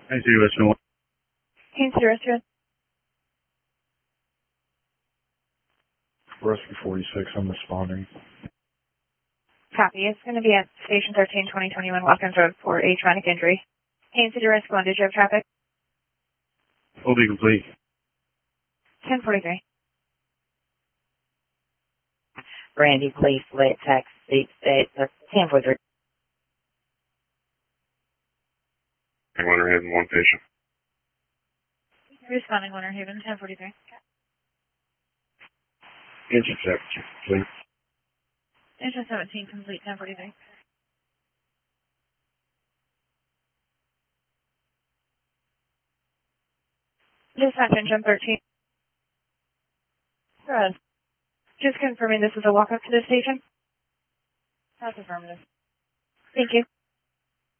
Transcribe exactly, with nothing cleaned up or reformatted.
Hey, City Rescue one. Hey, City Rescue. Rescue forty-six, I'm responding. Copy. It's going to be at Station thirteen, twenty twenty-one Watkins Road for a traumatic injury. Hey, City Rescue one, did you have traffic? O B complete. ten forty-three. Brandy, please let taxi state uh, ten forty-three. Winter Haven, one patient. Responding, Winter Haven, ten forty-three. Intercept, please. Engine seventeen, complete, ten forty-three. Dispatch, engine thirteen. Good. Just confirming this is a walk-up to the station? That's affirmative. Thank you.